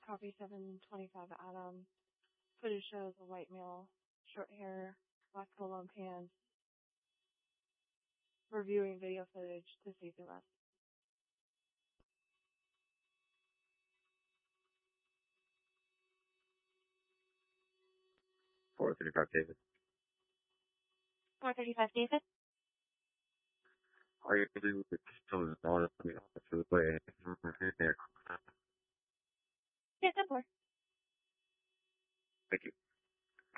Copy 725 Adam. Footage shows a white male, short hair, black long pants, reviewing video footage to see the rest. 435 David. 435 David? Are you able to tell the daughter to me off to the way? Yeah, 10-4. Thank you.